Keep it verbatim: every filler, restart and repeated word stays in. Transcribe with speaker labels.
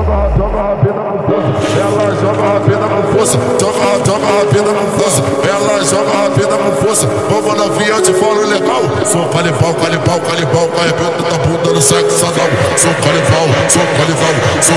Speaker 1: joga, joga a vida no poço. Ela joga a vida no poço, joga, joga a vida no poço. Ela joga a vida no poço. Vamos novinha, eu te falo legal. Sou canibal, canibal, canibal, arrebento da bunda no sexo anal. Sou canibal, sou canibal, sou